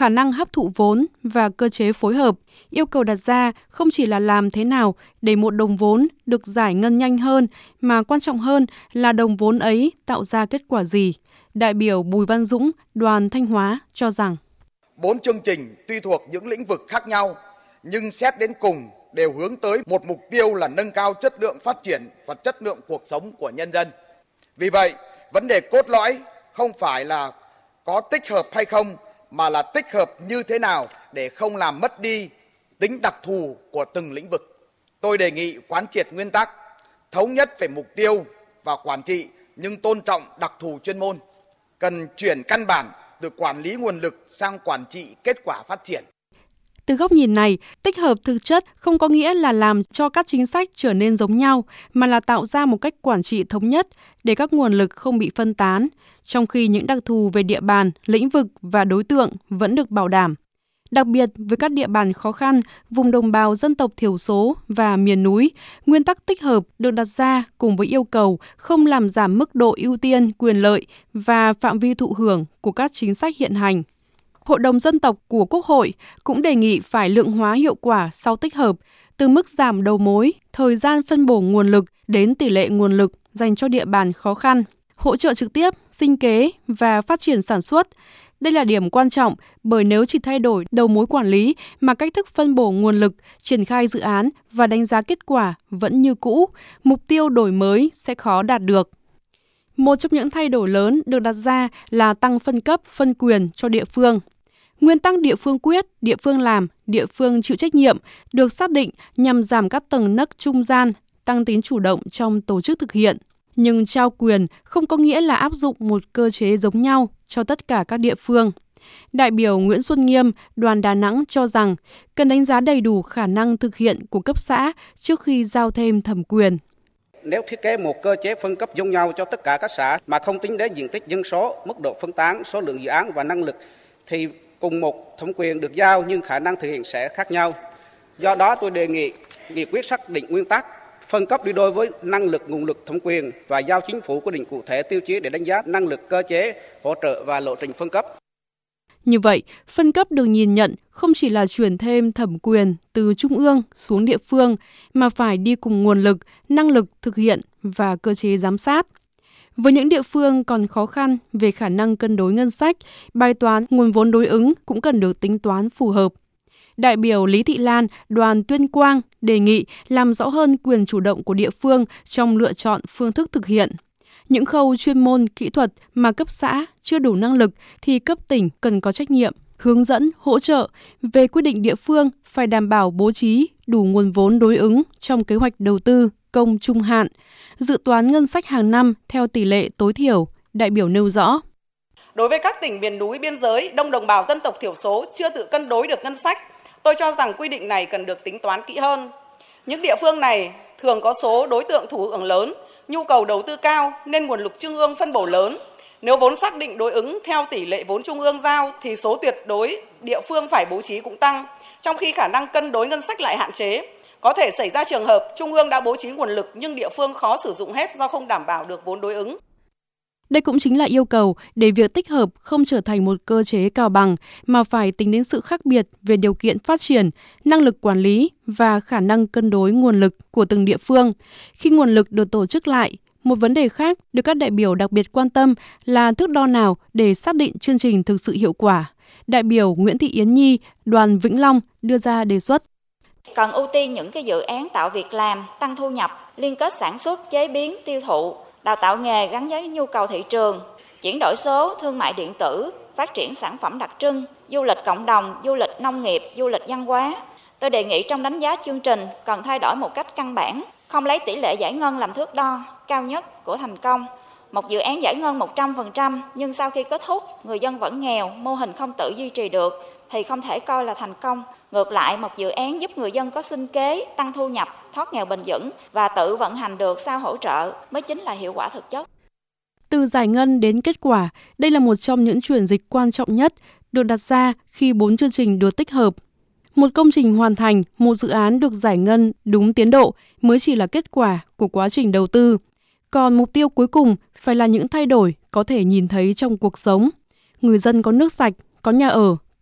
khả năng hấp thụ vốn và cơ chế phối hợp. Yêu cầu đặt ra không chỉ là làm thế nào để một đồng vốn được giải ngân nhanh hơn, mà quan trọng hơn là đồng vốn ấy tạo ra kết quả gì. Đại biểu Bùi Văn Dũng, đoàn Thanh Hóa cho rằng 4 chương trình tuy thuộc những lĩnh vực khác nhau, nhưng xét đến cùng đều hướng tới một mục tiêu là nâng cao chất lượng phát triển và chất lượng cuộc sống của nhân dân. Vì vậy, vấn đề cốt lõi không phải là có tích hợp hay không, mà là tích hợp như thế nào để không làm mất đi tính đặc thù của từng lĩnh vực. Tôi đề nghị quán triệt nguyên tắc, thống nhất về mục tiêu và quản trị nhưng tôn trọng đặc thù chuyên môn. Cần chuyển căn bản từ quản lý nguồn lực sang quản trị kết quả phát triển. Từ góc nhìn này, tích hợp thực chất không có nghĩa là làm cho các chính sách trở nên giống nhau, mà là tạo ra một cách quản trị thống nhất để các nguồn lực không bị phân tán, trong khi những đặc thù về địa bàn, lĩnh vực và đối tượng vẫn được bảo đảm. Đặc biệt với các địa bàn khó khăn, vùng đồng bào dân tộc thiểu số và miền núi, nguyên tắc tích hợp được đặt ra cùng với yêu cầu không làm giảm mức độ ưu tiên, quyền lợi và phạm vi thụ hưởng của các chính sách hiện hành. Hội đồng dân tộc của Quốc hội cũng đề nghị phải lượng hóa hiệu quả sau tích hợp, từ mức giảm đầu mối, thời gian phân bổ nguồn lực đến tỷ lệ nguồn lực dành cho địa bàn khó khăn, hỗ trợ trực tiếp, sinh kế và phát triển sản xuất. Đây là điểm quan trọng bởi nếu chỉ thay đổi đầu mối quản lý mà cách thức phân bổ nguồn lực, triển khai dự án và đánh giá kết quả vẫn như cũ, mục tiêu đổi mới sẽ khó đạt được. Một trong những thay đổi lớn được đặt ra là tăng phân cấp, phân quyền cho địa phương. Nguyên tắc địa phương quyết, địa phương làm, địa phương chịu trách nhiệm được xác định nhằm giảm các tầng nấc trung gian, tăng tính chủ động trong tổ chức thực hiện. Nhưng trao quyền không có nghĩa là áp dụng một cơ chế giống nhau cho tất cả các địa phương. Đại biểu Nguyễn Xuân Nghiêm, đoàn Đà Nẵng cho rằng cần đánh giá đầy đủ khả năng thực hiện của cấp xã trước khi giao thêm thẩm quyền. Nếu thiết kế một cơ chế phân cấp giống nhau cho tất cả các xã mà không tính đến diện tích dân số, mức độ phân tán, số lượng dự án và năng lực thì cùng một thẩm quyền được giao nhưng khả năng thực hiện sẽ khác nhau. Do đó tôi đề nghị nghị quyết xác định nguyên tắc phân cấp đi đôi với năng lực, nguồn lực, thẩm quyền và giao chính phủ quy định cụ thể tiêu chí để đánh giá năng lực, cơ chế, hỗ trợ và lộ trình phân cấp. Như vậy, phân cấp được nhìn nhận không chỉ là chuyển thêm thẩm quyền từ trung ương xuống địa phương, mà phải đi cùng nguồn lực, năng lực thực hiện và cơ chế giám sát. Với những địa phương còn khó khăn về khả năng cân đối ngân sách, bài toán nguồn vốn đối ứng cũng cần được tính toán phù hợp. Đại biểu Lý Thị Lan, đoàn Tuyên Quang đề nghị làm rõ hơn quyền chủ động của địa phương trong lựa chọn phương thức thực hiện. Những khâu chuyên môn, kỹ thuật mà cấp xã chưa đủ năng lực thì cấp tỉnh cần có trách nhiệm, hướng dẫn, hỗ trợ. Về quy định địa phương phải đảm bảo bố trí đủ nguồn vốn đối ứng trong kế hoạch đầu tư công trung hạn, dự toán ngân sách hàng năm theo tỷ lệ tối thiểu, đại biểu nêu rõ. Đối với các tỉnh miền núi biên giới, đông đồng bào dân tộc thiểu số chưa tự cân đối được ngân sách, tôi cho rằng quy định này cần được tính toán kỹ hơn. Những địa phương này thường có số đối tượng thụ hưởng lớn, nhu cầu đầu tư cao nên nguồn lực trung ương phân bổ lớn. Nếu vốn xác định đối ứng theo tỷ lệ vốn trung ương giao thì số tuyệt đối địa phương phải bố trí cũng tăng, trong khi khả năng cân đối ngân sách lại hạn chế. Có thể xảy ra trường hợp trung ương đã bố trí nguồn lực nhưng địa phương khó sử dụng hết do không đảm bảo được vốn đối ứng. Đây cũng chính là yêu cầu để việc tích hợp không trở thành một cơ chế cào bằng, mà phải tính đến sự khác biệt về điều kiện phát triển, năng lực quản lý và khả năng cân đối nguồn lực của từng địa phương. Khi nguồn lực được tổ chức lại, một vấn đề khác được các đại biểu đặc biệt quan tâm là thước đo nào để xác định chương trình thực sự hiệu quả. Đại biểu Nguyễn Thị Yến Nhi, đoàn Vĩnh Long đưa ra đề xuất. Cần ưu tiên những cái dự án tạo việc làm, tăng thu nhập, liên kết sản xuất, chế biến, tiêu thụ, đào tạo nghề gắn với nhu cầu thị trường, chuyển đổi số, thương mại điện tử, phát triển sản phẩm đặc trưng, du lịch cộng đồng, du lịch nông nghiệp, du lịch văn hóa. Tôi đề nghị trong đánh giá chương trình cần thay đổi một cách căn bản, không lấy tỷ lệ giải ngân làm thước đo cao nhất của thành công. Một dự án giải ngân 100% nhưng sau khi kết thúc người dân vẫn nghèo, mô hình không tự duy trì được thì không thể coi là thành công. Ngược lại, một dự án giúp người dân có sinh kế, tăng thu nhập, thoát nghèo bền vững và tự vận hành được sau hỗ trợ mới chính là hiệu quả thực chất. Từ giải ngân đến kết quả, đây là một trong những chuyển dịch quan trọng nhất được đặt ra khi 4 chương trình được tích hợp. Một công trình hoàn thành, một dự án được giải ngân đúng tiến độ mới chỉ là kết quả của quá trình đầu tư. Còn mục tiêu cuối cùng phải là những thay đổi có thể nhìn thấy trong cuộc sống. Người dân có nước sạch, có nhà ở,